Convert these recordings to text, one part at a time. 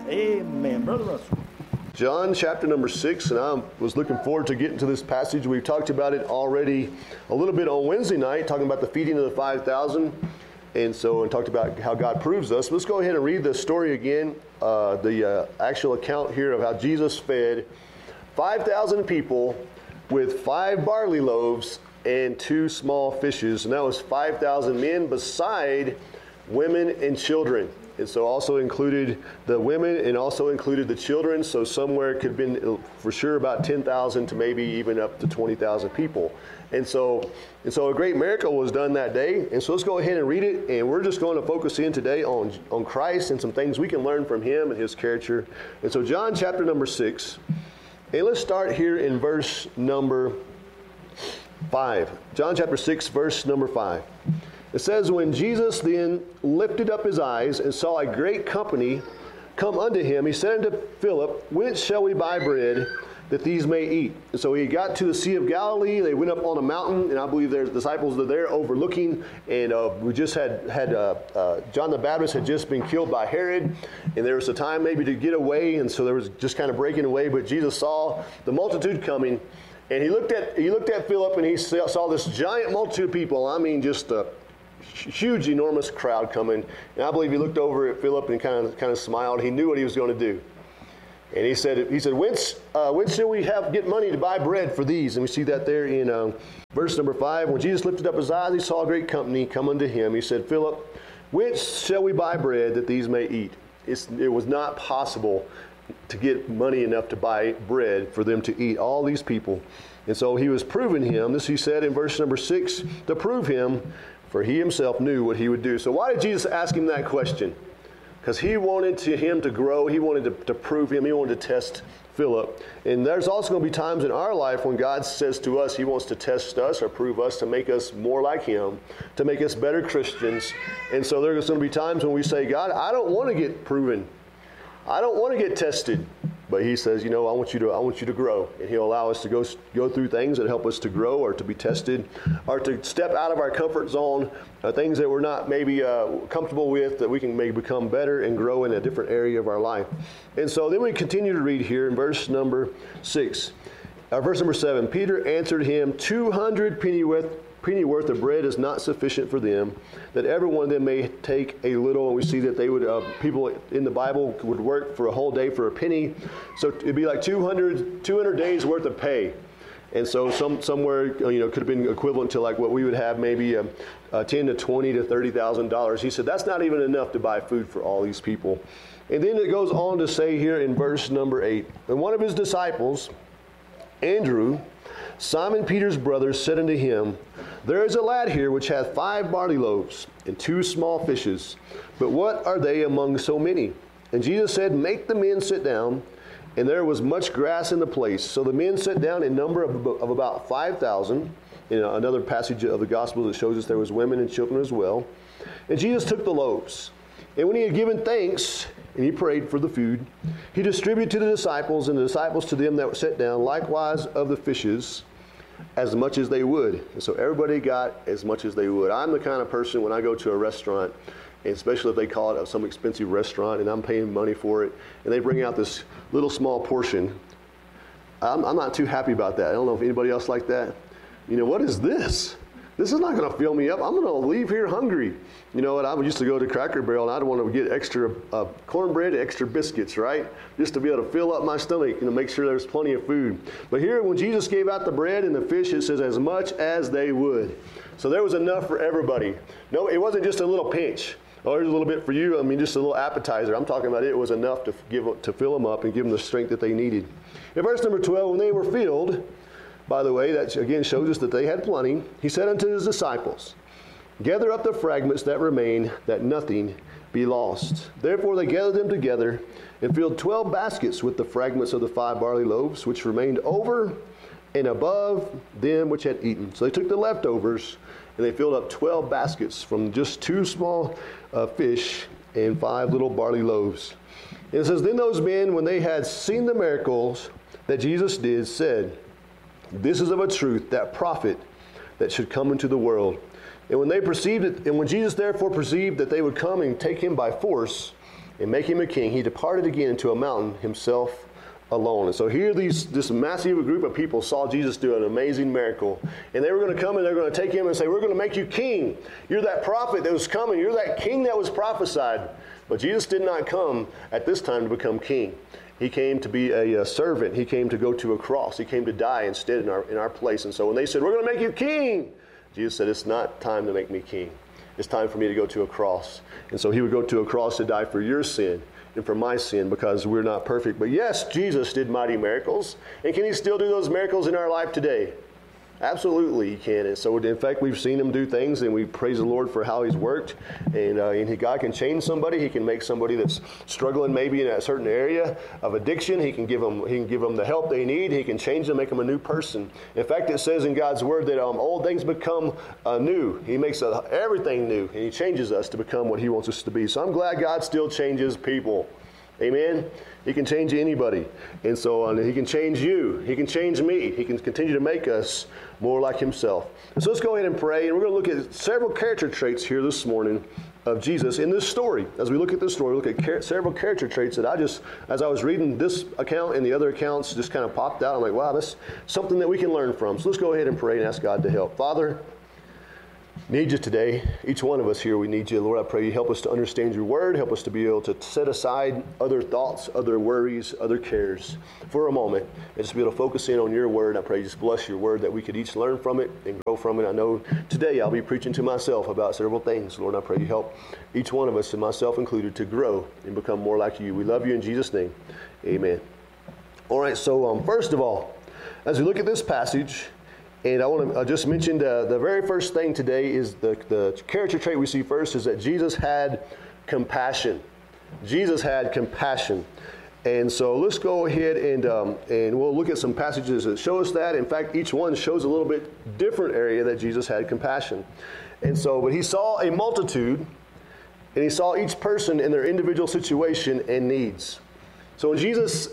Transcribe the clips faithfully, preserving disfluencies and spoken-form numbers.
Amen. Brother Russell. John chapter number six, and I was looking forward to getting to this passage. We've talked about it already a little bit on Wednesday night, talking about the feeding of the five thousand, and so and talked about how God proves us. Let's go ahead and read the story again, uh, the uh, actual account here of how Jesus fed five thousand people with five barley loaves and two small fishes, and that was five thousand men beside women and children. And so also included the women and also included the children. So somewhere it could have been for sure about ten thousand to maybe even up to twenty thousand people. And so, and so a great miracle was done that day. And so let's go ahead and read it. And we're just going to focus in today on, on Christ and some things we can learn from him and his character. And so John chapter number six. And let's start here in verse number five. John chapter six, verse number five. It says, when Jesus then lifted up his eyes and saw a great company come unto him, he said unto Philip, whence shall we buy bread that these may eat? And so he got to the Sea of Galilee. They went up on a mountain, and I believe their disciples are there overlooking. And uh, we just had, had uh, uh, John the Baptist had just been killed by Herod, and there was a time maybe to get away, and so there was just kind of breaking away. But Jesus saw the multitude coming, and he looked at he looked at Philip, and he saw this giant multitude of people. I mean, just uh, huge, enormous crowd coming. And I believe he looked over at Philip and kind of kind of smiled. He knew what he was going to do. And he said, he said, whence, uh, whence shall we have get money to buy bread for these? And we see that there in uh, verse number five. When Jesus lifted up his eyes, he saw a great company come unto him. He said, Philip, whence shall we buy bread that these may eat? It's, it was not possible to get money enough to buy bread for them to eat, all these people. And so he was proving him, this he said in verse number six, to prove him, for he himself knew what he would do. So why did Jesus ask him that question? Because he wanted to, him to grow. He wanted to, to prove him. He wanted to test Philip. And there's also going to be times in our life when God says to us, he wants to test us or prove us to make us more like him, to make us better Christians. And so there's going to be times when we say, God, I don't want to get proven. I don't want to get tested. But he says, you know, I want you to I want you to grow. And he'll allow us to go go through things that help us to grow or to be tested or to step out of our comfort zone, uh, things that we're not maybe uh, comfortable with, that we can maybe become better and grow in a different area of our life. And so then we continue to read here in verse number six. Uh, verse number seven, Peter answered him, two hundred pennyworth penny worth of bread is not sufficient for them, that every one of them may take a little. And we see that they would, uh, people in the Bible would work for a whole day for a penny. So it'd be like two hundred, two hundred days worth of pay. And so some somewhere, you know, could have been equivalent to like what we would have, maybe um, uh, ten to twenty to thirty thousand dollars. He said that's not even enough to buy food for all these people. And then it goes on to say here in verse number eight, and one of his disciples, Andrew, Simon Peter's brother, said unto him, there is a lad here which hath five barley loaves and two small fishes, but what are they among so many? And Jesus said, make the men sit down. And there was much grass in the place. So the men sat down in number of, of about five thousand. In another passage of the gospel that shows us there was women and children as well. And Jesus took the loaves. And when he had given thanks, and he prayed for the food, he distributed to the disciples, and the disciples to them that were set down, likewise of the fishes, as much as they would. And so everybody got as much as they would. I'm the kind of person, when I go to a restaurant, and especially if they call it some expensive restaurant and I'm paying money for it, and they bring out this little small portion, I'm, I'm not too happy about that. I don't know if anybody else like that. You know, what is this? This is not going to fill me up. I'm going to leave here hungry. You know what? I used to go to Cracker Barrel, and I'd want to get extra uh, cornbread, extra biscuits, right? Just to be able to fill up my stomach and to make sure there's plenty of food. But here, when Jesus gave out the bread and the fish, it says, as much as they would. So there was enough for everybody. No, it wasn't just a little pinch. Oh, here's a little bit for you. I mean, just a little appetizer. I'm talking about it was enough to give to fill them up and give them the strength that they needed. In verse number twelve, when they were filled, by the way, that again shows us that they had plenty, he said unto his disciples, gather up the fragments that remain, that nothing be lost. Therefore they gathered them together and filled twelve baskets with the fragments of the five barley loaves, which remained over and above them which had eaten. So they took the leftovers, and they filled up twelve baskets from just two small uh, fish and five little barley loaves. And it says, then those men, when they had seen the miracles that Jesus did, said, this is of a truth that prophet that should come into the world. And when they perceived it, and when Jesus therefore perceived that they would come and take him by force, and make him a king, he departed again into a mountain himself alone. And so here these this massive group of people saw Jesus do an amazing miracle. And they were going to come and they're going to take him and say, we're going to make you king. You're that prophet that was coming. You're that king that was prophesied. But Jesus did not come at this time to become king. He came to be a, a servant. He came to go to a cross. He came to die instead in our, in our place. And so when they said, we're going to make you king, Jesus said, it's not time to make me king. It's time for me to go to a cross. And so he would go to a cross to die for your sin and for my sin, because we're not perfect. But yes, Jesus did mighty miracles. And can he still do those miracles in our life today? Absolutely he can. And so in fact, we've seen him do things, and we praise the Lord for how he's worked. And, uh, and he, God can change somebody. He can make somebody that's struggling maybe in a certain area of addiction. He can give them, he can give them the help they need. He can change them, make them a new person. In fact, it says in God's word that um, old things become uh, new. He makes uh, everything new, and he changes us to become what he wants us to be. So I'm glad God still changes people. Amen. He can change anybody. And so uh, he can change you. He can change me. He can continue to make us more like himself. And so let's go ahead and pray. And we're going to look at several character traits here this morning of Jesus in this story. As we look at this story, we look at char- several character traits that I just, as I was reading this account and the other accounts, just kind of popped out. I'm like, wow, that's something that we can learn from. So let's go ahead and pray and ask God to help. Father, need you today. Each one of us here, we need you. Lord, I pray you help us to understand your word. Help us to be able to set aside other thoughts, other worries, other cares for a moment, and just be able to focus in on your word. I pray you just bless your word that we could each learn from it and grow from it. I know today I'll be preaching to myself about several things. Lord, I pray you help each one of us, and myself included, to grow and become more like you. We love you in Jesus' name. Amen. All right, so um, first of all, as we look at this passage, and I want to I just mentioned uh, the very first thing today is the, the character trait we see first is that Jesus had compassion. Jesus had compassion. And so let's go ahead and um, and we'll look at some passages that show us that. In fact, each one shows a little bit different area that Jesus had compassion. And so, but he saw a multitude, and he saw each person in their individual situation and needs. So when Jesus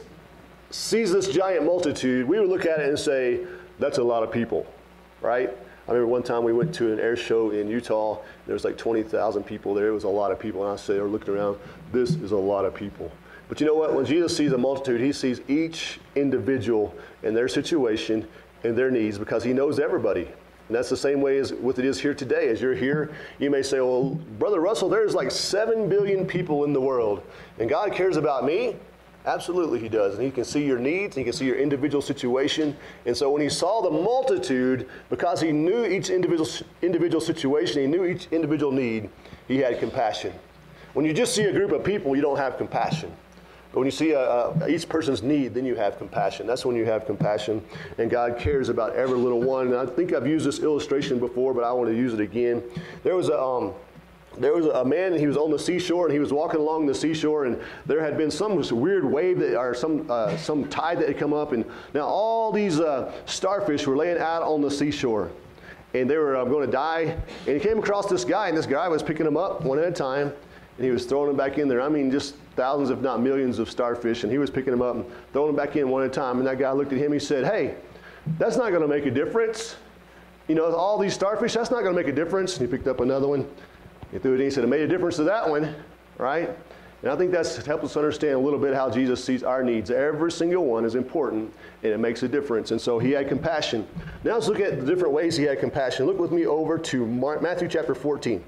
sees this giant multitude, we would look at it and say, that's a lot of people, right? I remember one time we went to an air show in Utah. There was like twenty thousand people there. It was a lot of people. And I said, or looking around, this is a lot of people. But you know what? When Jesus sees a multitude, he sees each individual in their situation and their needs, because he knows everybody. And that's the same way as what it is here today. As you're here, you may say, well, Brother Russell, there's like seven billion people in the world, and God cares about me? Absolutely he does. And he can see your needs, he can see your individual situation. And so when he saw the multitude, because he knew each individual individual situation, he knew each individual need, he had compassion. When you just see a group of people, you don't have compassion. But when you see a, a, each person's need, then you have compassion. That's when you have compassion. And God cares about every little one. And I think I've used this illustration before, but I want to use it again. There was a... Um, There was a man, and he was on the seashore, and he was walking along the seashore, and there had been some weird wave that, or some uh, some tide that had come up, and now all these uh, starfish were laying out on the seashore, and they were uh, going to die. And he came across this guy, and this guy was picking them up one at a time, and he was throwing them back in there. I mean, just thousands, if not millions, of starfish, and he was picking them up and throwing them back in one at a time. And that guy looked at him, he said, "Hey, that's not going to make a difference. You know, all these starfish, that's not going to make a difference." And he picked up another one. He threw it in, he said, it made a difference to that one, right? And I think that's helps us understand a little bit how Jesus sees our needs. Every single one is important, and it makes a difference. And so he had compassion. Now let's look at the different ways he had compassion. Look with me over to Mark, Matthew chapter fourteen.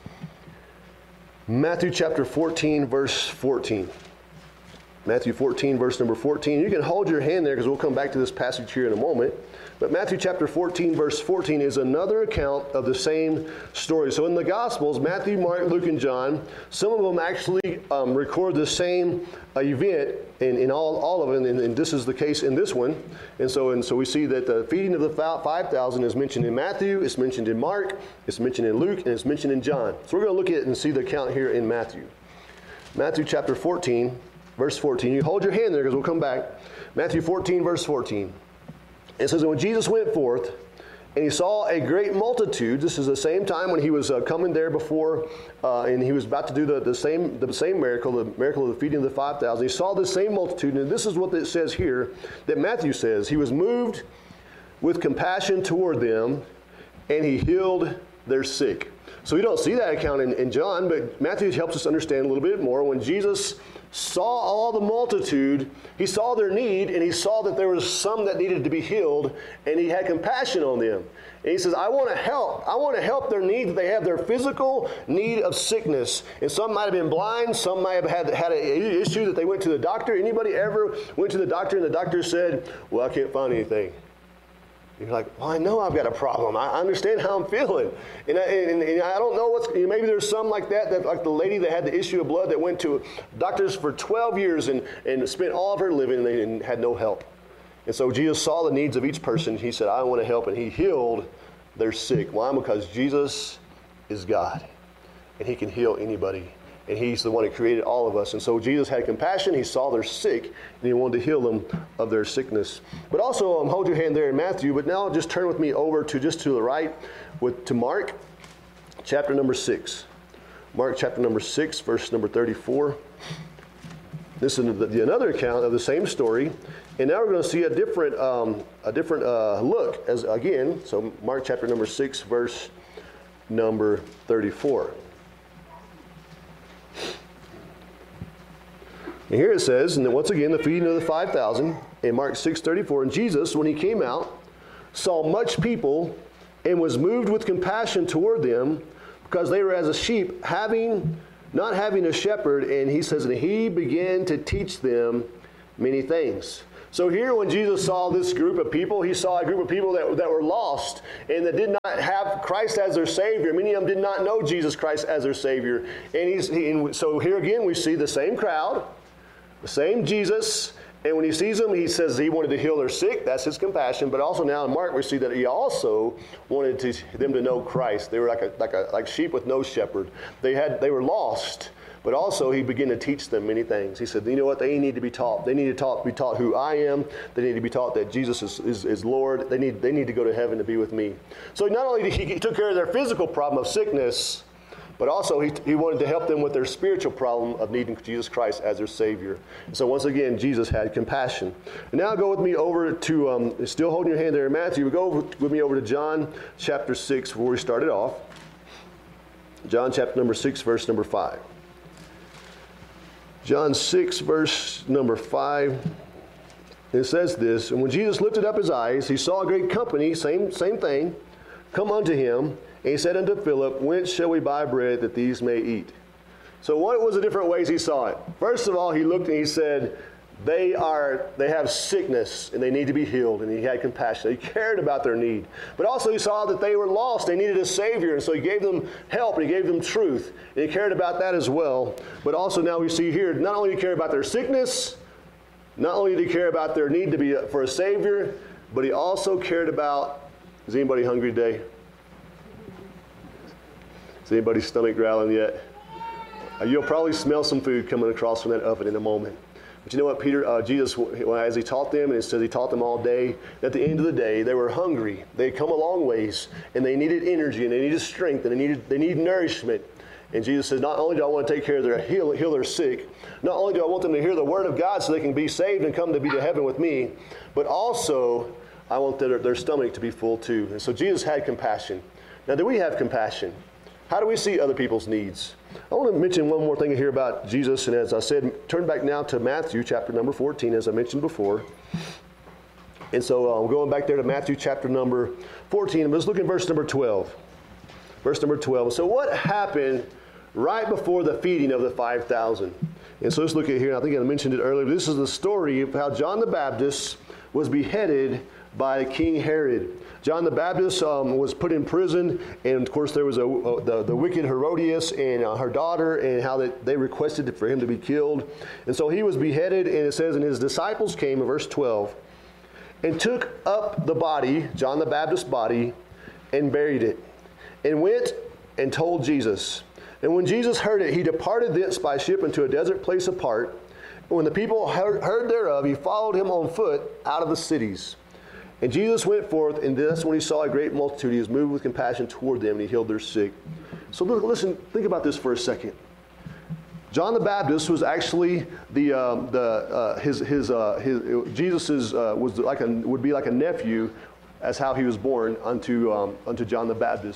Matthew chapter fourteen, verse fourteen. Matthew fourteen, verse number fourteen. You can hold your hand there, because we'll come back to this passage here in a moment. But Matthew chapter fourteen, verse fourteen is another account of the same story. So in the Gospels, Matthew, Mark, Luke, and John, some of them actually um, record the same uh, event in, in all, all of it, and, and this is the case in this one. And so, and so we see that the feeding of the five thousand is mentioned in Matthew, it's mentioned in Mark, it's mentioned in Luke, and it's mentioned in John. So we're going to look at it and see the account here in Matthew. Matthew chapter fourteen, verse fourteen. You hold your hand there, because we'll come back. Matthew fourteen, verse fourteen. It says, when Jesus went forth, and he saw a great multitude. This is the same time when he was uh, coming there before, uh, and he was about to do the, the same the same miracle, the miracle of the feeding of the five thousand. He saw the same multitude, and this is what it says here, that Matthew says. He was moved with compassion toward them, and he healed their sick. So we don't see that account in, in John, but Matthew helps us understand a little bit more. When Jesus saw all the multitude, he saw their need, and he saw that there was some that needed to be healed, and he had compassion on them. And he says, I want to help. I want to help their need that they have, their physical need of sickness. And some might have been blind. Some might have had, had an issue that they went to the doctor. Anybody ever went to the doctor and the doctor said, well, I can't find anything? You're like, well, I know I've got a problem. I understand how I'm feeling. And I, and, and I don't know what's, maybe there's some like that, that, like the lady that had the issue of blood that went to doctors for twelve years and, and spent all of her living and, they, and had no help. And so Jesus saw the needs of each person. He said, I want to help. And he healed their sick. Why? Because Jesus is God. And he can heal anybody. And he's the one that created all of us. And so Jesus had compassion. He saw they're sick, and he wanted to heal them of their sickness. But also, um, hold your hand there in Matthew. But now just turn with me over to just to the right, with to Mark, chapter number six. Mark chapter number six, verse number thirty-four. This is the, the, another account of the same story. And now we're going to see a different, um, a different uh, look as again. So Mark chapter number six, verse number thirty-four. And here it says, and then once again, the feeding of the five thousand in Mark six thirty-four. And Jesus, when he came out, saw much people and was moved with compassion toward them because they were as a sheep, having not having a shepherd. And he says, and he began to teach them many things. So here when Jesus saw this group of people, he saw a group of people that, that were lost and that did not have Christ as their Savior. Many of them did not know Jesus Christ as their Savior. And, he's, he, and so here again we see the same crowd, the same Jesus, and when he sees them, he says he wanted to heal their sick. That's his compassion. But also now in Mark, we see that he also wanted to, them to know Christ. They were like a, like a like sheep with no shepherd. They had they were lost, but also he began to teach them many things. He said, you know what? They need to be taught. They need to taught, be taught who I am. They need to be taught that Jesus is, is, is Lord. They need they need to go to heaven to be with me. So not only did he, he took care of their physical problem of sickness, but also he, he wanted to help them with their spiritual problem of needing Jesus Christ as their Savior. So once again, Jesus had compassion. And now go with me over to, um, still holding your hand there in Matthew, go over, with me over to John chapter six where we started off. John chapter number six, verse number five. John six, verse number five. It says this, and when Jesus lifted up his eyes, he saw a great company, same, same thing, come unto him. And he said unto Philip, whence shall we buy bread that these may eat? So what was the different ways he saw it? First of all, he looked and he said, they are, they have sickness and they need to be healed. And he had compassion. He cared about their need. But also he saw that they were lost. They needed a Savior. And so he gave them help and he gave them truth. And he cared about that as well. But also now we see here, not only did he care about their sickness, not only did he care about their need to be for a Savior, but he also cared about, is anybody hungry today? Is anybody's stomach growling yet? Uh, you'll probably smell some food coming across from that oven in a moment. But you know what, Peter, uh, Jesus, as he taught them, and it says he taught them all day, at the end of the day, they were hungry. They had come a long ways, and they needed energy, and they needed strength, and they needed, they needed nourishment. And Jesus says, not only do I want to take care of their heal, heal their sick, not only do I want them to hear the word of God so they can be saved and come to be to heaven with me, but also I want their, their stomach to be full too. And so Jesus had compassion. Now, do we have compassion? How do we see other people's needs? I want to mention one more thing here about Jesus. And as I said, turn back now to Matthew chapter number fourteen, as I mentioned before. And so I'm um, going back there to Matthew chapter number fourteen. And let's look at verse number twelve. Verse number twelve. So what happened right before the feeding of the five thousand? And so let's look at here. I think I mentioned it earlier. This is the story of how John the Baptist was beheaded by King Herod. John the Baptist um, was put in prison, and of course there was a, a, the, the wicked Herodias and uh, her daughter, and how they, they requested for him to be killed. And so he was beheaded, and it says, and his disciples came in verse twelve, and took up the body, John the Baptist's body, and buried it, and went and told Jesus. And when Jesus heard it, he departed thence by ship into a desert place apart. And when the people heard, heard thereof, he followed him on foot out of the cities. And Jesus went forth, and that's when he saw a great multitude. He was moved with compassion toward them, and he healed their sick. So look, listen, think about this for a second. John the Baptist was actually the um, the uh, his his uh, his Jesus's uh, was like a would be like a nephew, as how he was born unto um, unto John the Baptist.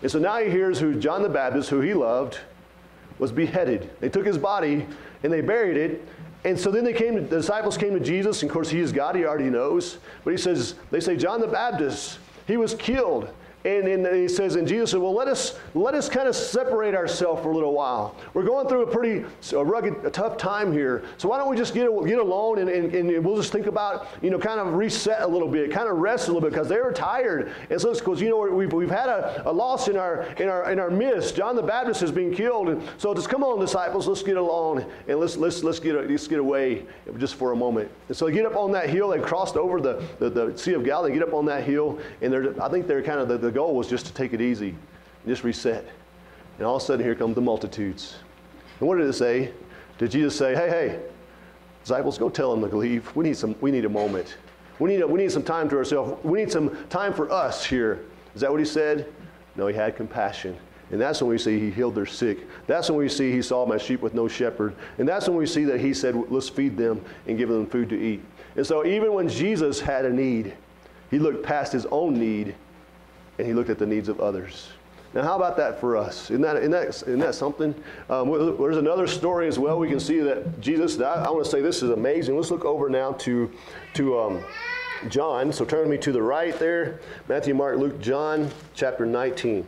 And so now he hears who John the Baptist, who he loved, was beheaded. They took his body and they buried it. And so then they came, the disciples came to Jesus, and of course he is God, he already knows. But he says, they say, John the Baptist, he was killed. And, and he says, and Jesus said, well, let us let us kind of separate ourselves for a little while. We're going through a pretty a rugged, a tough time here. So why don't we just get get alone and, and, and we'll just think about, you know, kind of reset a little bit, kind of rest a little bit, because they were tired. And so because, you know, we've, we've had a, a loss in our in our in our midst. John the Baptist has been killed, and so just come on, disciples, let's get alone and let's let's let's get let's get away just for a moment. And so they get up on that hill. They crossed over the the, the Sea of Galilee. Get up on that hill, and they're I think they're kind of the, the goal was just to take it easy and just reset. And all of a sudden here come the multitudes. And what did it say? Did Jesus say, hey, hey, disciples, go tell them to leave. We need some, we need a moment. We need, a, we need some time to ourselves. We need some time for us here. Is that what he said? No, he had compassion. And that's when we see he healed their sick. That's when we see he saw my sheep with no shepherd. And that's when we see that he said, let's feed them and give them food to eat. And so even when Jesus had a need, he looked past his own need and he looked at the needs of others. Now, how about that for us? Isn't that, isn't that, isn't that something? Um, there's another story as well. We can see that Jesus, I, I want to say this is amazing. Let's look over now to, to um, John. So turn me to the right there. Matthew, Mark, Luke, John, chapter nineteen.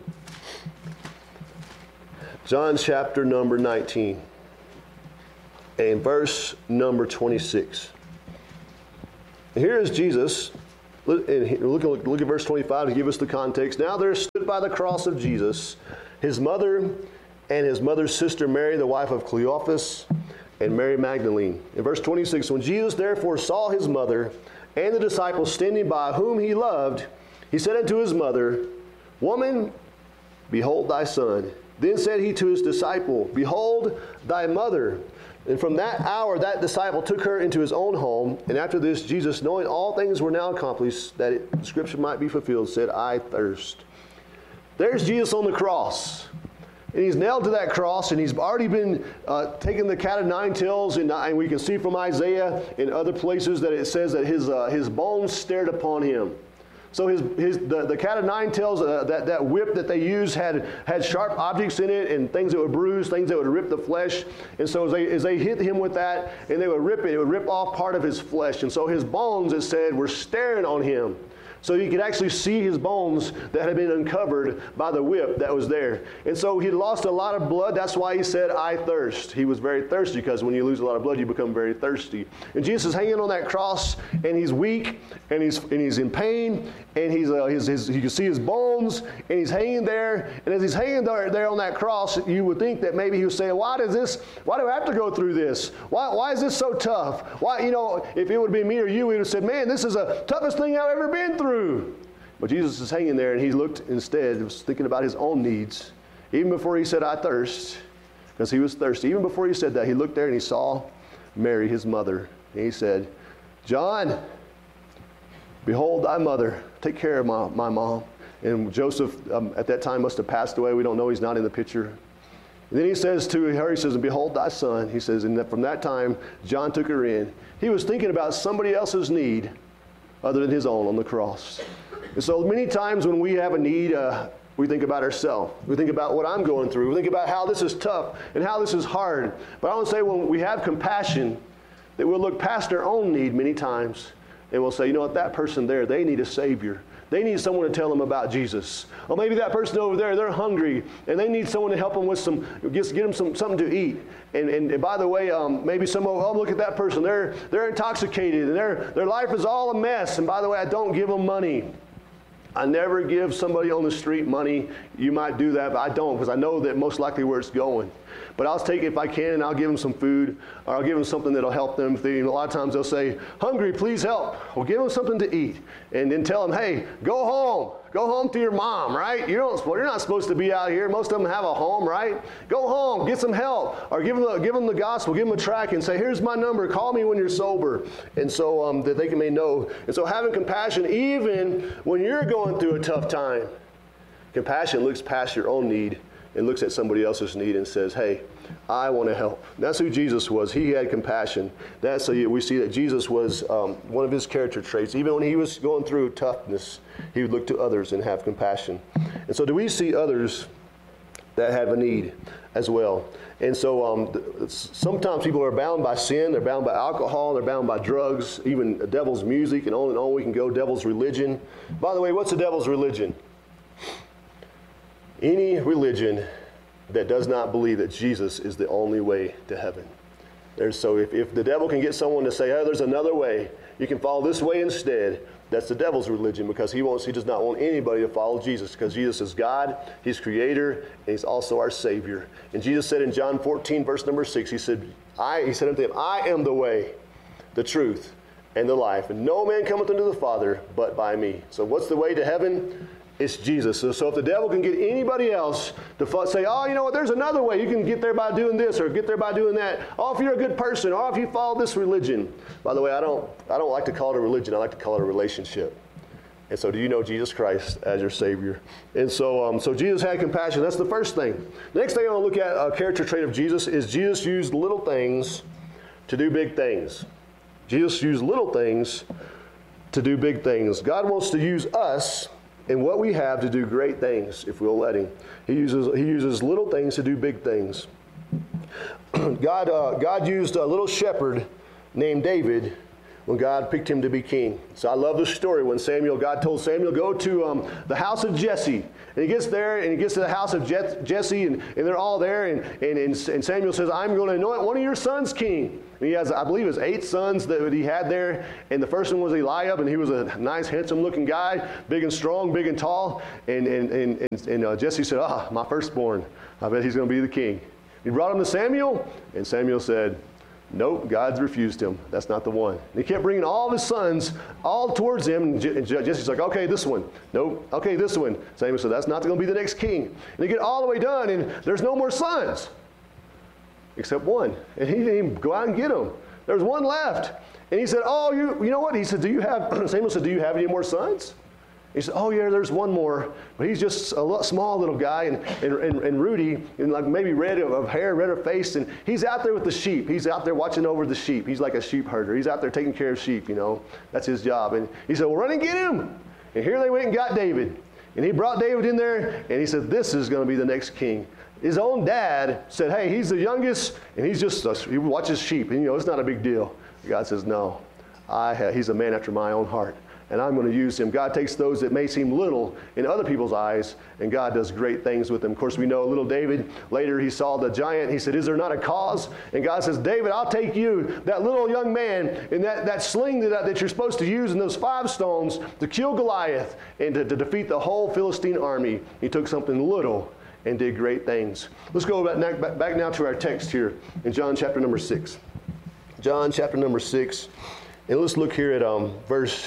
John chapter number nineteen. And verse number twenty-six. Here is Jesus. Look, look, look at verse twenty-five to give us the context. Now there stood by the cross of Jesus his mother and his mother's sister Mary, the wife of Cleophas, and Mary Magdalene. In verse twenty-six, when Jesus therefore saw his mother and the disciples standing by whom he loved, he said unto his mother, Woman, behold thy son. Then said he to his disciple, Behold thy mother. And from that hour, that disciple took her into his own home. And after this, Jesus, knowing all things were now accomplished, that it, the scripture might be fulfilled, said, I thirst. There's Jesus on the cross. And he's nailed to that cross, and he's already been uh, taking the cat of nine tails. And, and we can see from Isaiah and other places that it says that his, uh, his bones stared upon him. So his, his, the, the cat of nine tails, uh, that, that whip that they used had, had sharp objects in it and things that would bruise, things that would rip the flesh. And so as they, as they hit him with that and they would rip it, it would rip off part of his flesh. And so his bones, it said, were staring on him. So you could actually see his bones that had been uncovered by the whip that was there. And so he lost a lot of blood. That's why he said, I thirst. He was very thirsty, because when you lose a lot of blood, you become very thirsty. And Jesus is hanging on that cross, and he's weak, and he's and he's in pain, and he's uh, his, his, you can see his bones, and he's hanging there. And as he's hanging there, there on that cross, you would think that maybe he was saying, why does this, why do I have to go through this? Why, why is this so tough? Why, you know, if it would have been me or you, we would have said, man, this is the toughest thing I've ever been through. But Jesus is hanging there, and he looked instead, was thinking about his own needs. Even before he said, I thirst, because he was thirsty. Even before he said that, he looked there and he saw Mary, his mother. And he said, John, behold thy mother. Take care of my, my mom. And Joseph um, at that time must have passed away. We don't know. He's not in the picture. And then he says to her, he says, behold thy son. He says, and from that time, John took her in. He was thinking about somebody else's need other than his own on the cross. And so many times when we have a need, uh, we think about ourselves. We think about what I'm going through. We think about how this is tough and how this is hard. But I want to say when we have compassion, that we'll look past our own need many times, and we'll say, you know what, that person there, they need a Savior. They need someone to tell them about Jesus. Or maybe that person over there, they're hungry, and they need someone to help them with some, get, get them some, something to eat. And, and, and by the way, um, maybe someone, oh, look at that person. They're, they're intoxicated, and their, their life is all a mess. And by the way, I don't give them money. I never give somebody on the street money. You might do that, but I don't, because I know that most likely where it's going. But I'll take it if I can, and I'll give them some food, or I'll give them something that'll help them. They, a lot of times they'll say, hungry, please help. Well, give them something to eat. And then tell them, hey, go home. Go home to your mom, right? You don't, you're not supposed to be out here. Most of them have a home, right? Go home, get some help. Or give them, the, give them the gospel, give them a tract and say, here's my number. Call me when you're sober. And so um, that they can may know. And so having compassion, even when you're going through a tough time, compassion looks past your own need and looks at somebody else's need and says, hey, I want to help. That's who Jesus was. He had compassion. That's how we see that Jesus was um, one of his character traits. Even when he was going through toughness, he would look to others and have compassion. And And so do we see others that have a need as well? And so um, sometimes people are bound by sin, they're bound by alcohol, they're bound by drugs, even the devil's music, and on and on we can go, devil's religion. By the way, what's the devil's religion? Any religion that does not believe that Jesus is the only way to heaven. There's, so if, if the devil can get someone to say, oh, there's another way, you can follow this way instead, that's the devil's religion, because he wants, he does not want anybody to follow Jesus, because Jesus is God, he's creator, and he's also our Savior. And Jesus said in John fourteen, verse number six, he said, I, he said unto him, I am the way, the truth, and the life, and no man cometh unto the Father but by me. So what's the way to heaven? It's Jesus. So, so if the devil can get anybody else to say, oh, you know what, there's another way. You can get there by doing this or get there by doing that. Oh, if you're a good person, or if you follow this religion. By the way, I don't, I don't like to call it a religion. I like to call it a relationship. And so do you know Jesus Christ as your Savior? And so, um, so Jesus had compassion. That's the first thing. The next thing I want to look at, a character trait of Jesus, is Jesus used little things to do big things. Jesus used little things to do big things. God wants to use us and what we have to do great things if we'll let him. He uses, he uses little things to do big things. God, uh, God used a little shepherd named David when God picked him to be king. So I love this story when Samuel, God told Samuel, go to um, the house of Jesse. And he gets there, and he gets to the house of Je- Jesse, and, and they're all there, and, and, and Samuel says, I'm going to anoint one of your sons king. And he has, I believe, his eight sons that he had there, and the first one was Eliab, and he was a nice, handsome-looking guy, big and strong, big and tall, and, and, and, and, and uh, Jesse said, ah, my firstborn, I bet he's going to be the king. He brought him to Samuel, and Samuel said, nope, God's refused him. That's not the one. And he kept bringing all of his sons all towards him. And Jesse's like, okay, this one. Nope. Okay, this one. Samuel said, that's not going to be the next king. And they get all the way done, and there's no more sons. Except one. And he didn't even go out and get them. There's one left. And he said, oh, you you know what? He said, do you have, Samuel said, do you have any more sons? He said, oh, yeah, there's one more. But he's just a small little guy, and, and, and, and Rudy, and like maybe red of hair, red of face, and he's out there with the sheep. He's out there watching over the sheep. He's like a sheep herder. He's out there taking care of sheep, you know. That's his job. And he said, well, run and get him. And here they went and got David. And he brought David in there, and he said, this is going to be the next king. His own dad said, hey, he's the youngest, and he's just, a, he watches sheep, and you know, it's not a big deal. God says, no, I have, he's a man after my own heart. And I'm going to use him. God takes those that may seem little in other people's eyes, and God does great things with them. Of course, we know little David, later he saw the giant. He said, is there not a cause? And God says, David, I'll take you, that little young man, and that, that sling that, that you're supposed to use in those five stones to kill Goliath and to, to defeat the whole Philistine army. He took something little and did great things. Let's go back, back, back now to our text here in John chapter number six. John chapter number six. And let's look here at um, verse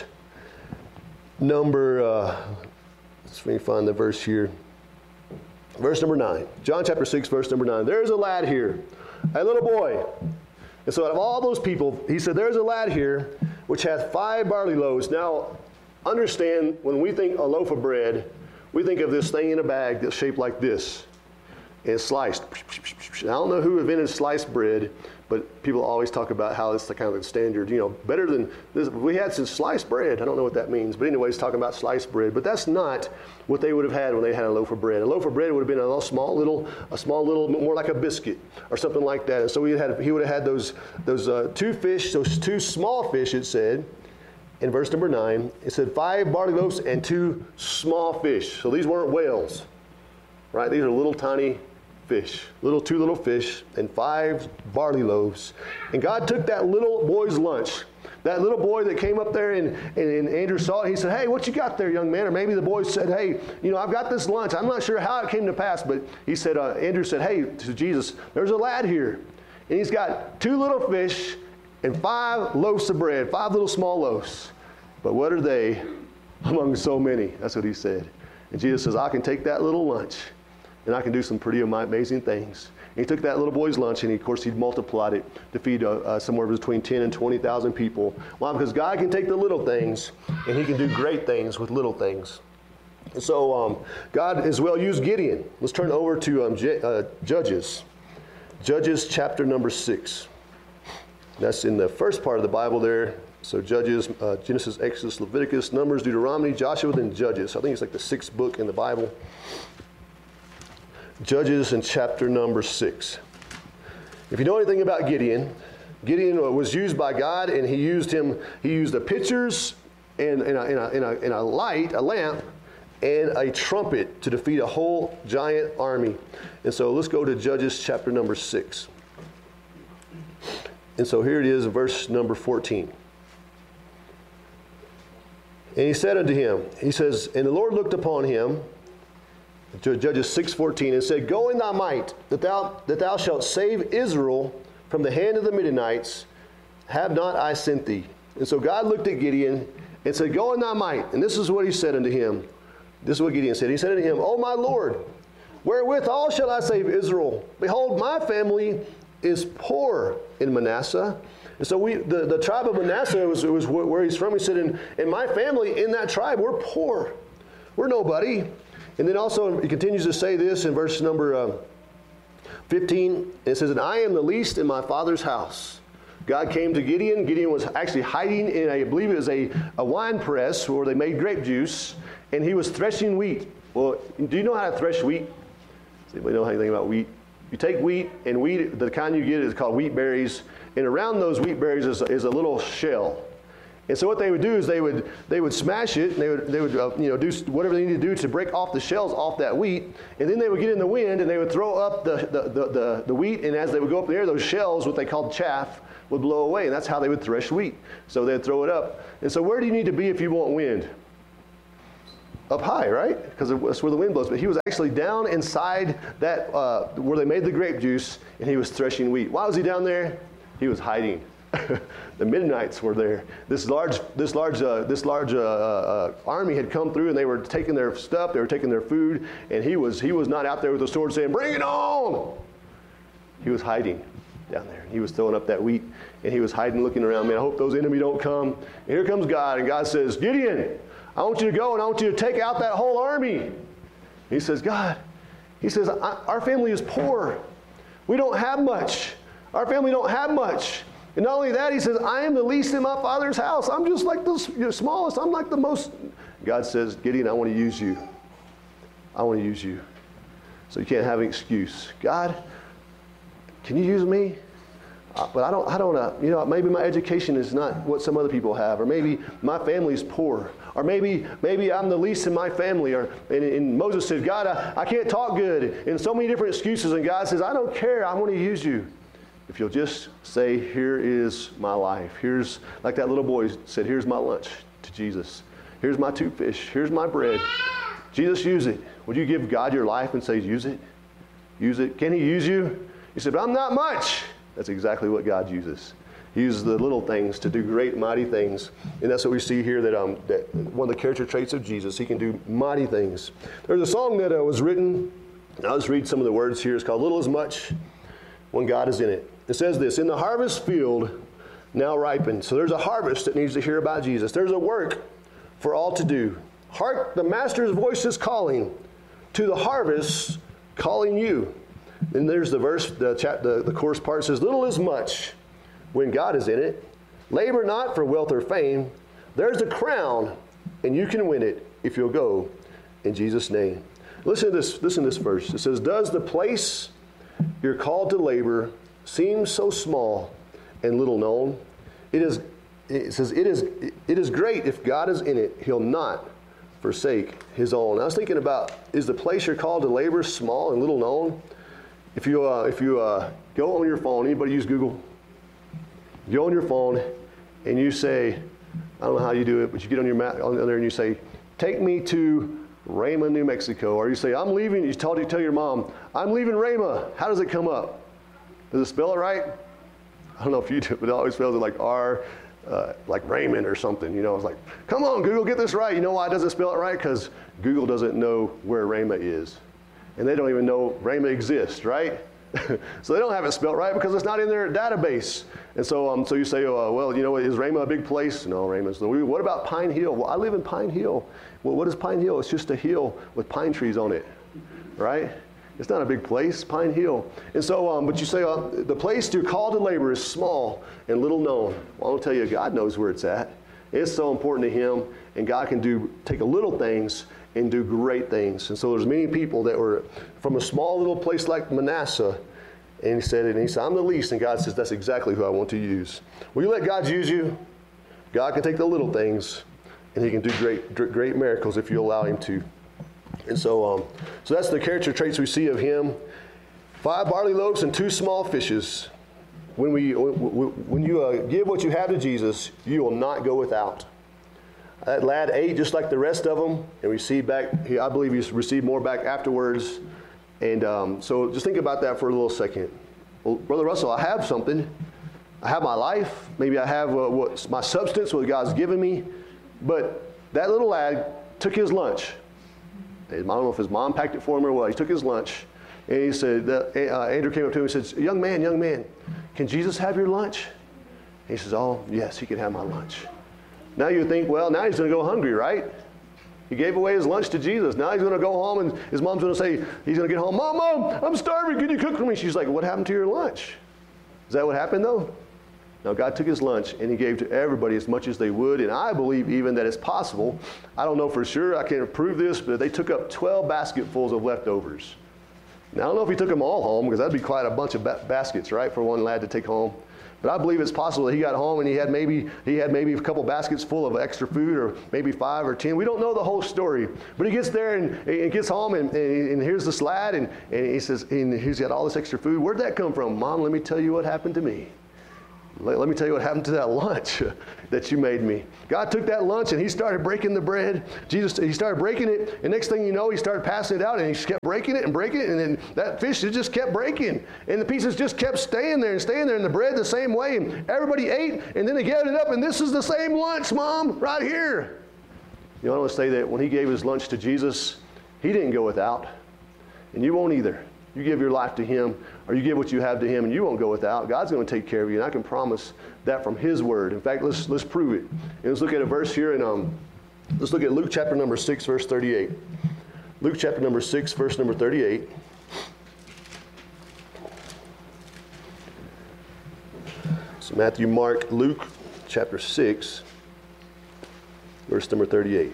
number, uh, let's let me find the verse here. Verse number nine. John chapter six, verse number nine. There's a lad here, a little boy. And so out of all those people, he said, there's a lad here which hath five barley loaves. Now, understand, when we think a loaf of bread, we think of this thing in a bag that's shaped like this. And it's sliced. I don't know who invented sliced bread, but people always talk about how it's the kind of the standard, you know, better than this. We had some sliced bread. I don't know what that means, but anyways, talking about sliced bread. But that's not what they would have had when they had a loaf of bread. A loaf of bread would have been a little small little, a small little, more like a biscuit or something like that. And so we had, he would have had those, those uh, two fish, those two small fish, it said, in verse number nine. It said five barley loaves and two small fish. So these weren't whales, right? These are little tiny fish, little two little fish and five barley loaves. And God took that little boy's lunch. That little boy that came up there and, and, and Andrew saw it, he said, hey, what you got there, young man? Or maybe the boy said, hey, you know, I've got this lunch. I'm not sure how it came to pass, but he said, uh, Andrew said, hey, to Jesus, there's a lad here. And he's got two little fish and five loaves of bread, five little small loaves. But what are they among so many? That's what he said. And Jesus says, I can take that little lunch and I can do some pretty amazing things. And he took that little boy's lunch, and he, of course, he multiplied it to feed uh, uh, somewhere between ten and twenty thousand people. Why? Because God can take the little things, and he can do great things with little things. And so um, God as well used Gideon. Let's turn over to um, J- uh, Judges. Judges chapter number six. That's in the first part of the Bible there. So Judges, uh, Genesis, Exodus, Leviticus, Numbers, Deuteronomy, Joshua, then Judges. I think it's like the sixth book in the Bible. Judges in chapter number six. If you know anything about Gideon, Gideon was used by God, and he used him. He used the pitchers and, and, a, and, a, and, a, and a light, a lamp, and a trumpet to defeat a whole giant army. And so let's go to Judges chapter number six. And so here it is in verse number fourteen. And he said unto him, he says, and the Lord looked upon him, Judges six fourteen, and said, Go in thy might, that thou, that thou shalt save Israel from the hand of the Midianites. Have not I sent thee? And so God looked at Gideon and said, Go in thy might. And this is what he said unto him. This is what Gideon said. He said unto him, O my Lord, wherewithal shall I save Israel? Behold, my family is poor in Manasseh. And so we, the, the tribe of Manasseh was, was where he's from. He said, in, in my family, in that tribe, we're poor. We're nobody. And then also he continues to say this in verse number uh, fifteen. It says, and I am the least in my father's house. God came to Gideon. Gideon was actually hiding in, a, I believe it was a, a wine press where they made grape juice. And he was threshing wheat. Well, do you know how to thresh wheat? Does anybody know anything about wheat? You take wheat, and wheat, the kind you get is called wheat berries. And around those wheat berries is, is a little shell. And so what they would do is they would they would smash it, and they would they would uh, you know do whatever they needed to do to break off the shells off that wheat. And then they would get in the wind, and they would throw up the the, the, the, the wheat. And as they would go up in the air, those shells, what they called chaff, would blow away. And that's how they would thresh wheat. So they'd throw it up. And so where do you need to be if you want wind? Up high, right? Because that's where the wind blows. But he was actually down inside that uh, where they made the grape juice, and he was threshing wheat. Why was he down there? He was hiding. The Midianites were there. This large, this large, uh, this large uh, uh, army had come through, and they were taking their stuff. They were taking their food, and he was he was not out there with a sword saying, "Bring it on!" He was hiding down there. He was throwing up that wheat, and he was hiding, looking around. Man, I hope those enemy don't come. And here comes God, and God says, Gideon, I want you to go, and I want you to take out that whole army. He says, God, he says, our family is poor. We don't have much. Our family don't have much. And not only that, he says, I am the least in my father's house. I'm just like the smallest. I'm like the most. God says, Gideon, I want to use you. I want to use you. So you can't have an excuse. God, can you use me? Uh, but I don't, I don't, uh, you know, maybe my education is not what some other people have, or maybe my family is poor, or maybe, maybe I'm the least in my family, or, and, and Moses said, God, I, I can't talk good, and so many different excuses, and God says, I don't care, I want to use you. If you'll just say, here is my life. Here's, like that little boy said, here's my lunch to Jesus. Here's my two fish. Here's my bread. Jesus, use it. Would you give God your life and say, use it? Use it. Can he use you? You said, but I'm not much. That's exactly what God uses. He uses the little things to do great, mighty things. And that's what we see here, that, um, that one of the character traits of Jesus, he can do mighty things. There's a song that uh, was written, I'll just read some of the words here. It's called Little as Much When God is in It. It says this, in the harvest field now ripened. So there's a harvest that needs to hear about Jesus. There's a work for all to do. Hark, the Master's voice is calling. To the harvest, calling you. Then there's the verse, the, chap, the, the chorus part says, little is much when God is in it. Labor not for wealth or fame. There's a crown, and you can win it if you'll go in Jesus' name. Listen to this, listen to this verse. It says, does the place you're called to labor seem so small and little known? It is, it says, it is, it is great if God is in it. He'll not forsake his own. I was thinking about, is the place you're called to labor small and little known? If you, uh, if you uh, go on your phone, anybody use Google? You go on your phone and you say, I don't know how you do it, but you get on your map on there and you say, take me to Rama, New Mexico. Or you say, I'm leaving, you tell, you tell your mom, I'm leaving Rama. How does it come up? Does it spell it right? I don't know if you do, but it always spells it like R, uh, like Raymond or something. You know, it's like, come on, Google, get this right. You know why it doesn't spell it right? Because Google doesn't know where Rama is. And they don't even know Rama exists, right? So they don't have it spelled right because it's not in their database. And so um, so you say, oh, uh, well, you know, is Rama a big place? No, Rama's no. What about Pine Hill? Well, I live in Pine Hill. Well, what is Pine Hill? It's just a hill with pine trees on it, right? It's not a big place, Pine Hill. And so, um, but you say, uh, the place you're called to labor is small and little known. Well, I'll tell you, God knows where it's at. It's so important to him, and God can do take a little things and do great things. And so there's many people that were from a small little place like Manasseh, and he said, and he said, I'm the least, and God says, that's exactly who I want to use. Will you let God use you? God can take the little things, and he can do great, great miracles if you allow him to. And so, um, so that's the character traits we see of him. Five barley loaves and two small fishes. When we, when you uh, give what you have to Jesus, you will not go without. That lad ate just like the rest of them, and received back. He, I believe he received more back afterwards. And um, so, just think about that for a little second. Well, Brother Russell, I have something. I have my life. Maybe I have uh, what my substance, what God's given me. But that little lad took his lunch. I don't know if his mom packed it for him or what. He took his lunch, and he said, uh, Andrew came up to him and said, young man, young man, can Jesus have your lunch? And he says, oh, yes, he can have my lunch. Now you think, well, now he's going to go hungry, right? He gave away his lunch to Jesus. Now he's going to go home, and his mom's going to say, he's going to get home, Mom, Mom, I'm starving. Can you cook for me? She's like, what happened to your lunch? Is that what happened, though? Now, God took his lunch, and he gave to everybody as much as they would, and I believe even that it's possible. I don't know for sure. I can't prove this, but they took up twelve basketfuls of leftovers. Now, I don't know if he took them all home, because that'd be quite a bunch of ba- baskets, right, for one lad to take home. But I believe it's possible that he got home, and he had maybe he had maybe a couple baskets full of extra food, or maybe five or ten. We don't know the whole story. But he gets there, and, and gets home, and, and, and here's this lad, and, and he says, and he's got all this extra food. Where'd that come from? Mom, let me tell you what happened to me. Let, let me tell you what happened to that lunch that you made me. God took that lunch and he started breaking the bread. Jesus, he started breaking it, and next thing you know, he started passing it out, and he just kept breaking it and breaking it, and then that fish it just kept breaking, and the pieces just kept staying there and staying there, and the bread the same way, and everybody ate, and then they gathered it up, and this is the same lunch, Mom, right here. You know, I want to say that when he gave his lunch to Jesus, he didn't go without, and you won't either. You give your life to him, or you give what you have to him, and you won't go without. God's going to take care of you, and I can promise that from his word. In fact, let's let's prove it. And let's look at a verse here, and um, let's look at Luke chapter number six, verse thirty-eight. Luke chapter number six, verse number thirty-eight. So Matthew, Mark, Luke chapter six, verse number thirty-eight.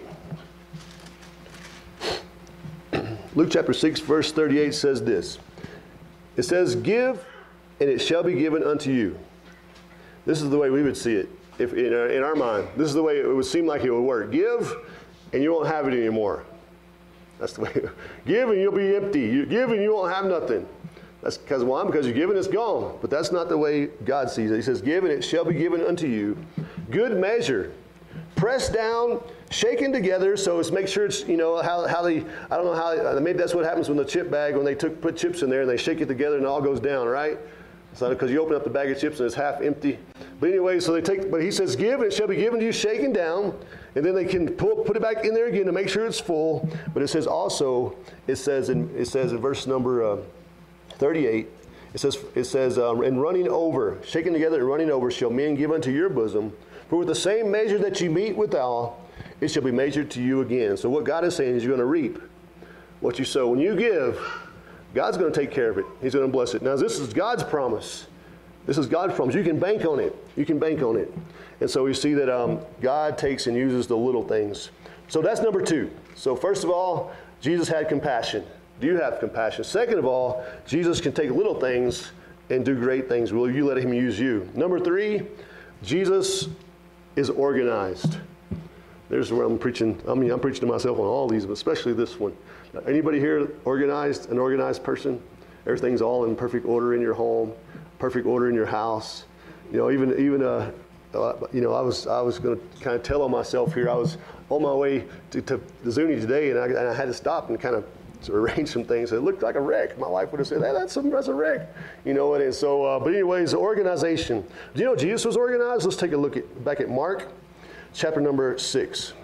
Luke chapter six, verse thirty-eight says this. It says, give, and it shall be given unto you. This is the way we would see it if in our, in our mind. This is the way it would seem like it would work. Give, and you won't have it anymore. That's the way. Give, and you'll be empty. You give, and you won't have nothing. That's because why? Because you're giving, it's gone. But that's not the way God sees it. He says, give, and it shall be given unto you. Good measure, pressed down, shaken together, so it's make sure it's, you know, how, how they, I don't know how, maybe that's what happens when the chip bag, when they took put chips in there and they shake it together and it all goes down, right? So because you open up the bag of chips and it's half empty. But anyway, so they take, but he says, give, and it shall be given to you, shaken down, and then they can pull, put it back in there again to make sure it's full. But it says also, it says in, it says in verse number uh, thirty-eight, it says, it says, um, and running over, shaken together and running over, shall men give unto your bosom. For with the same measure that you meet withal, it shall be measured to you again. So what God is saying is you're going to reap what you sow. When you give, God's going to take care of it. He's going to bless it. Now, this is God's promise. This is God's promise. You can bank on it. You can bank on it. And so we see that um, God takes and uses the little things. So that's number two. So first of all, Jesus had compassion. Do you have compassion? Second of all, Jesus can take little things and do great things. Will you let him use you? Number three, Jesus is organized. There's where I'm preaching. I mean, I'm preaching to myself on all these, but especially this one. Anybody here organized, an organized person? Everything's all in perfect order in your home, perfect order in your house. You know, even even uh, uh you know, I was I was going to kind of tell on myself here. I was on my way to, to the Zuni today, and I, and I had to stop and kind of arrange some things. It looked like a wreck. My wife would have said, "Hey, that's a, that's a wreck," you know. And so, uh, but anyways, organization. Do you know Jesus was organized? Let's take a look at back at Mark. Chapter number six.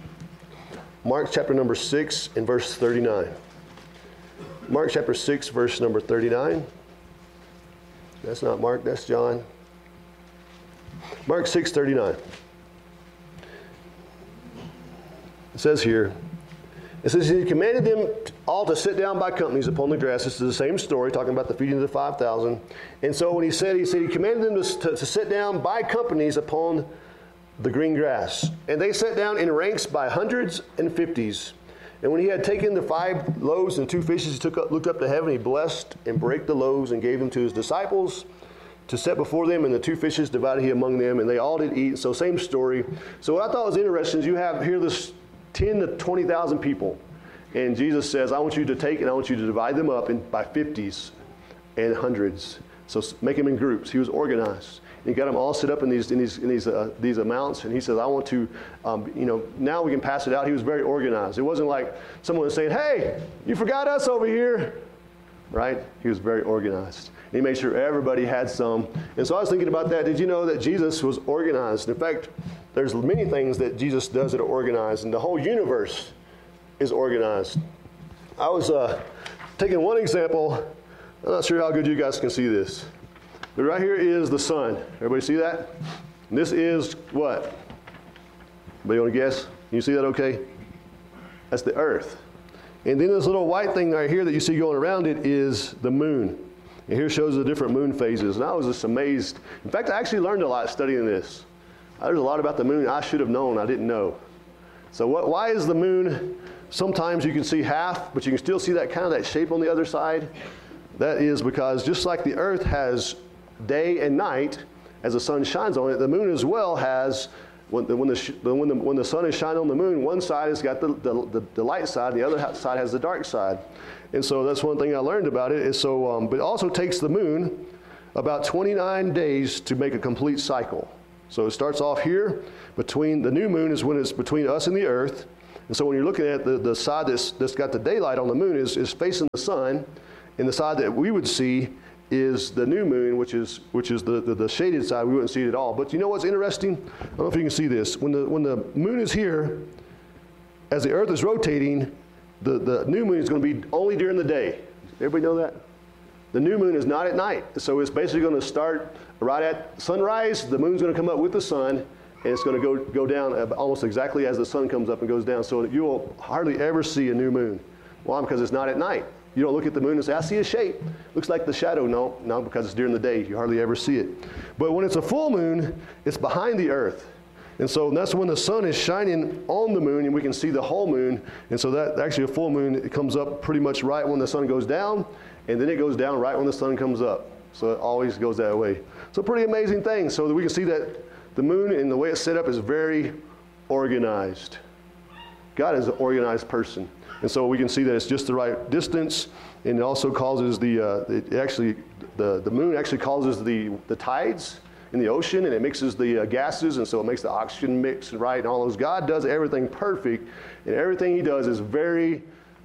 Mark chapter number six and verse thirty-nine. Mark chapter six, verse number thirty-nine. That's not Mark, that's John. Mark six, thirty-nine. It says here, It says he commanded them all to sit down by companies upon the grass. This is the same story, talking about the feeding of the five thousand. And so when he said, he said he commanded them to, to, to sit down by companies upon the green grass. And they sat down in ranks by hundreds and fifties. And when he had taken the five loaves and two fishes, he took up, looked up to heaven, he blessed and brake the loaves and gave them to his disciples to set before them, and the two fishes divided he among them, and they all did eat. So same story. So what I thought was interesting is you have here this ten to twenty thousand people. And Jesus says, I want you to take and I want you to divide them up in, by fifties and hundreds. So make them in groups. He was organized. And he got them all set up in these in these in these uh, these amounts. And he says, I want to, um, you know, now we can pass it out. He was very organized. It wasn't like someone was saying, hey, you forgot us over here, right? He was very organized. And he made sure everybody had some. And so I was thinking about that. Did you know that Jesus was organized? In fact, there's many things that Jesus does that are organized, and the whole universe is organized. I was uh, taking one example. I'm not sure how good you guys can see this. But right here is the sun. Everybody see that? And this is what? Anybody want to guess? Can you see that okay? That's the earth. And then this little white thing right here that you see going around it is the moon. And here shows the different moon phases. And I was just amazed. In fact, I actually learned a lot studying this. There's a lot about the moon I should have known I didn't know. So what, why is the moon, sometimes you can see half, but you can still see that kind of that shape on the other side? That is because just like the earth has day and night, as the sun shines on it, the moon as well has, when the, when the, when the, when the sun is shining on the moon, one side has got the, the, the light side, the other side has the dark side. And so that's one thing I learned about it. Is so, um, but it also takes the moon about twenty-nine days to make a complete cycle. So it starts off here, between the new moon is when it's between us and the earth. And so when you're looking at the, the side that's, that's got the daylight on the moon is, is facing the sun, and the side that we would see is the new moon, which is which is the, the, the shaded side. We wouldn't see it at all. But you know what's interesting? I don't know if you can see this. When the when the moon is here, as the earth is rotating, the, the new moon is going to be only during the day. Everybody know that? The new moon is not at night. So it's basically going to start right at sunrise. The moon's going to come up with the sun, and it's going to go, go down almost exactly as the sun comes up and goes down. So you will hardly ever see a new moon. Why? Because it's not at night. You don't look at the moon and say, I see a shape. Looks like the shadow. No, no, because it's during the day. You hardly ever see it. But when it's a full moon, it's behind the earth. And so that's when the sun is shining on the moon, and we can see the whole moon. And so that actually a full moon, it comes up pretty much right when the sun goes down, and then it goes down right when the sun comes up. So it always goes that way. So pretty amazing thing. So that we can see that the moon and the way it's set up is very organized. God is an organized person. And so we can see that it's just the right distance, and it also causes the, uh, it actually, the, the moon actually causes the, the tides in the ocean, and it mixes the uh, gases, and so it makes the oxygen mix right, and all those. God does everything perfect, and everything he does is very,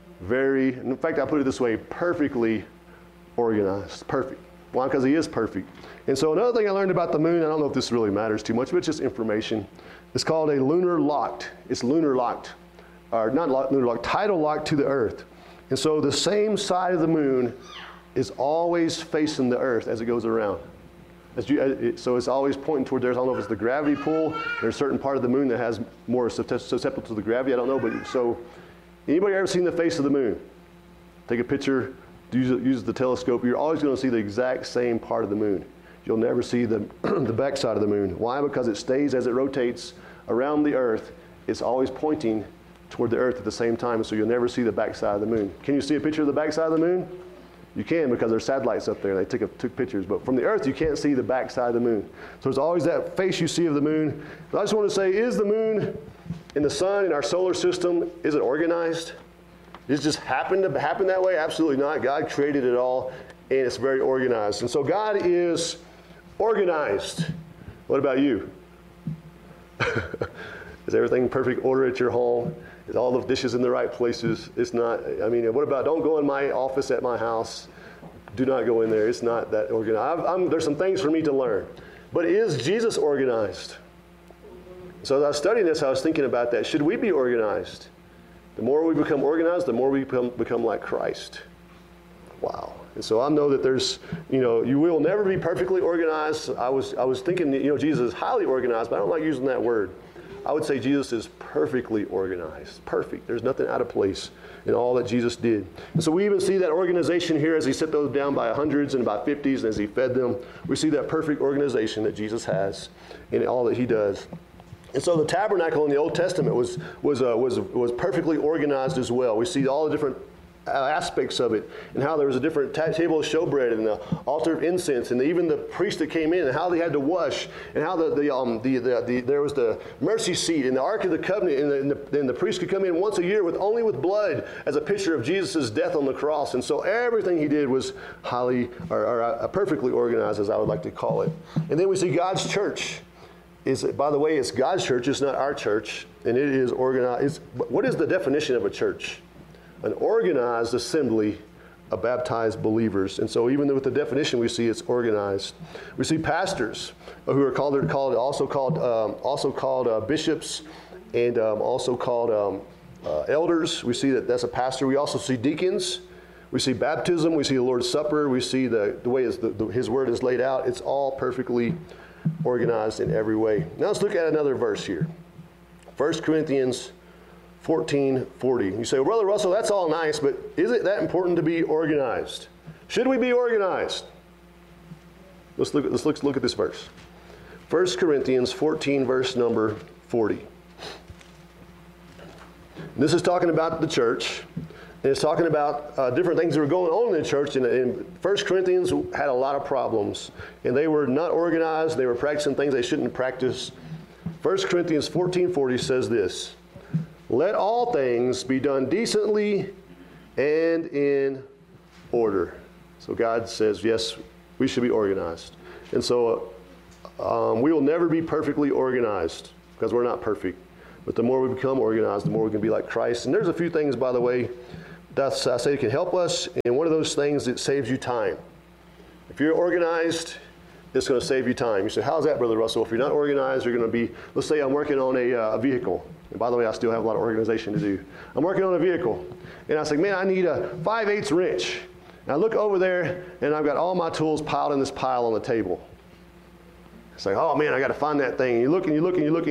very, in fact, I put it this way, perfectly organized, perfect. Why? Because he is perfect. And so another thing I learned about the moon, I don't know if this really matters too much, but it's just information. It's called a lunar locked. It's lunar locked. Or not lunar lock, tidal lock to the earth. And so the same side of the moon is always facing the earth as it goes around. As you, it, so it's always pointing toward there. I don't know if it's the gravity pull. There's a certain part of the moon that has more susceptible to the gravity. I don't know. But so anybody ever seen the face of the moon? Take a picture, use, use the telescope. You're always going to see the exact same part of the moon. You'll never see the, the back side of the moon. Why? Because it stays as it rotates around the earth. It's always pointing toward the earth at the same time, so you'll never see the backside of the moon. Can you see a picture of the backside of the moon? You can, because there's satellites up there. They took, a, took pictures. But from the earth, you can't see the backside of the moon. So there's always that face you see of the moon. But I just want to say, is the moon and the sun in our solar system, is it organized? Does it just happen to happen that way? Absolutely not. God created it all, and it's very organized. And so God is organized. What about you? Is everything in perfect order at your home? Is all the dishes in the right places? It's not. I mean, what about, don't go in my office at my house. Do not go in there. It's not that organized. I'm, there's some things for me to learn. But is Jesus organized? So as I was studying this, I was thinking about that. Should we be organized? The more we become organized, the more we become, become like Christ. Wow. And so I know that there's, you know, you will never be perfectly organized. I was I was thinking, you know, Jesus is highly organized, but I don't like using that word. I would say Jesus is perfectly organized. Perfect. There's nothing out of place in all that Jesus did. And so we even see that organization here as he set those down by hundreds and by fifties, and as he fed them. We see that perfect organization that Jesus has in all that he does. And so the tabernacle in the Old Testament was was uh, was was perfectly organized as well. We see all the different aspects of it, and how there was a different ta- table of showbread and the altar of incense, and even the priest that came in, and how they had to wash, and how the the um the, the, the there was the mercy seat and the Ark of the Covenant, and the, and the, and the priest could come in once a year with only with blood as a picture of Jesus' death on the cross. And so everything he did was highly or, or uh, perfectly organized, as I would like to call it. And then we see God's church. Is, by the way, it's God's church, it's not our church, and it is organized. It's, what is the definition of a church? An organized assembly of baptized believers. And so even with the definition, we see it's organized. We see pastors who are called, called also called um, also called uh, bishops, and um, also called um, uh, elders. We see that that's a pastor. We also see deacons. We see baptism. We see the Lord's Supper. We see the, the way his, the, the, his word is laid out. It's all perfectly organized in every way. Now let's look at another verse here. First Corinthians fourteen forty. You say, well, Brother Russell, that's all nice, but is it that important to be organized? Should we be organized? Let's look at, let's look, look at this verse. First Corinthians fourteen, verse number forty. And this is talking about the church, and it's talking about uh, different things that were going on in the church. And, and First Corinthians had a lot of problems, and they were not organized. They were practicing things they shouldn't practice. First Corinthians fourteen forty says this: let all things be done decently and in order. So God says, yes, we should be organized. And so um, we will never be perfectly organized because we're not perfect. But the more we become organized, the more we can be like Christ. And there's a few things, by the way, that I say can help us. And one of those things, it saves you time. If you're organized, it's going to save you time. You say, how's that, Brother Russell? If you're not organized, you're going to be, let's say I'm working on a, uh, a vehicle. And by the way, I still have a lot of organization to do. I'm working on a vehicle. And I was like, man, I need a five eighths wrench. And I look over there, and I've got all my tools piled in this pile on the table. It's like, oh, man, I got to find that thing. And you look, and you look, and you look,